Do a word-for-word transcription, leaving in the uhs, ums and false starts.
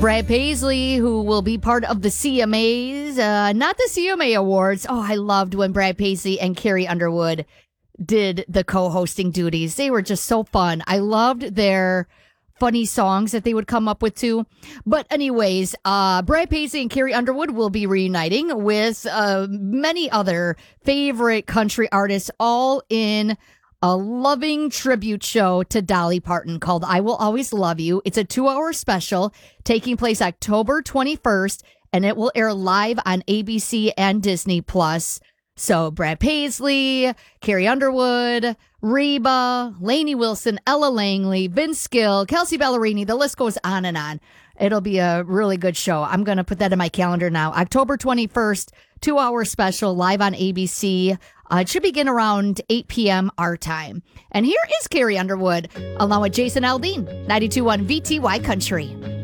Brad Paisley, who will be part of the C M As, uh, not the C M A Awards. Oh, I loved when Brad Paisley and Carrie Underwood did the co-hosting duties. They were just so fun. I loved their funny songs that they would come up with too. But anyways, uh, Brad Paisley and Carrie Underwood will be reuniting with uh, many other favorite country artists, all in a loving tribute show to Dolly Parton called I Will Always Love You. It's a two-hour special taking place October twenty-first, and it will air live on A B C and Disney Plus. So Brad Paisley, Carrie Underwood, Reba, Lainey Wilson, Ella Langley, Vince Gill, Kelsey Ballerini, the list goes on and on. It'll be a really good show. I'm going to put that in my calendar now. October twenty-first, two-hour special live on A B C. Uh, it should begin around eight p.m. our time. And here is Carrie Underwood along with Jason Aldean, ninety-two point one V T Y Country.